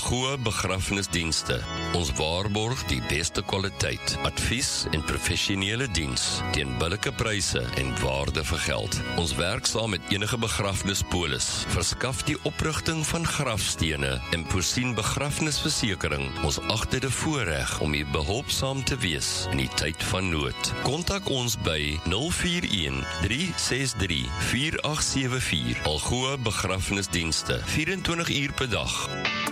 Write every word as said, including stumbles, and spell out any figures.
Algoa Begrafnisdienste. Ons waarborg die beste kwaliteit, advies en professionele diens teen billike pryse en waarde vir geld. Ons werk saam met enige begrafnispolis, verskaf die oprigting van grafstene en voorsien begrafnisversekering ons agterde voorreg om u behulpsaam te wees in die tyd van nood. Kontak ons by nul vier een, drie ses drie, vier agt sewe vier. Algoa Begrafnisdienste, vyf en twintig uur per dag.